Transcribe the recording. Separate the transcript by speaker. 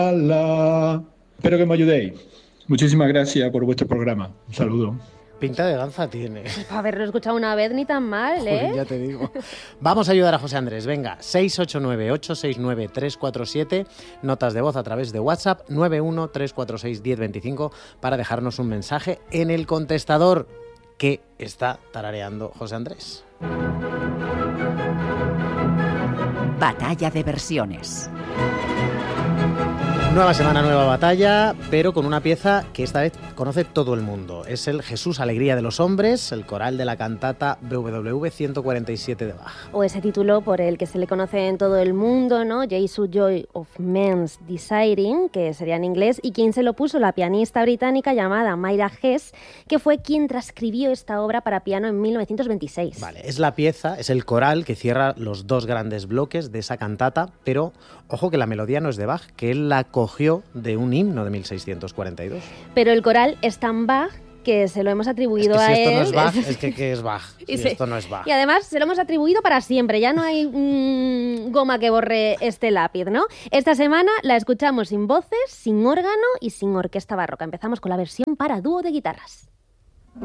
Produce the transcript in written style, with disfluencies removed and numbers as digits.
Speaker 1: Espero que me ayudéis. Muchísimas gracias por vuestro programa. Un saludo.
Speaker 2: Pinta de danza tiene.
Speaker 3: Para haberlo escuchado una vez ni tan mal, ¿eh?
Speaker 2: Joder, ya te digo. Vamos a ayudar a José Andrés. Venga, 689-869-347. Notas de voz a través de WhatsApp 913461025 para dejarnos un mensaje en el contestador que está tarareando José Andrés.
Speaker 4: Batalla de versiones.
Speaker 2: Nueva semana, nueva batalla, pero con una pieza que esta vez conoce todo el mundo. Es el Jesús, Alegría de los Hombres, el coral de la cantata BWV 147 de Bach.
Speaker 3: O ese título por el que se le conoce en todo el mundo, ¿no? Jesus Joy of Men's Desiring, que sería en inglés, y quien se lo puso, la pianista británica llamada Myra Hess, que fue quien transcribió esta obra para piano en 1926.
Speaker 2: Vale, es la pieza, es el coral que cierra los dos grandes bloques de esa cantata, pero ojo que la melodía no es de Bach, que él la cogió de un himno de 1642.
Speaker 3: Pero el coral es tan Bach que se lo hemos atribuido
Speaker 2: es que
Speaker 3: a
Speaker 2: si
Speaker 3: él.
Speaker 2: esto no es Bach, es que ¿qué es Bach?
Speaker 3: Y
Speaker 2: Si esto no es Bach.
Speaker 3: Y además se lo hemos atribuido para siempre, ya no hay goma que borre este lápiz, ¿no? Esta semana la escuchamos sin voces, sin órgano y sin orquesta barroca. Empezamos con la versión para dúo de guitarras.